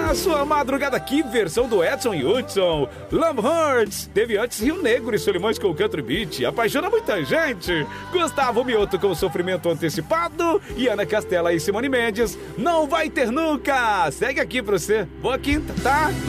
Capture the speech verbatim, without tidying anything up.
Na sua madrugada, que versão do Edson e Hudson. Love Hurts. Teve antes Rio Negro e Solimões com o Country Beat. Apaixona muita gente. Gustavo Mioto com Sofrimento Antecipado. E Ana Castela e Simone Mendes. Não vai ter nunca. Segue aqui pra você. Boa quinta, tá?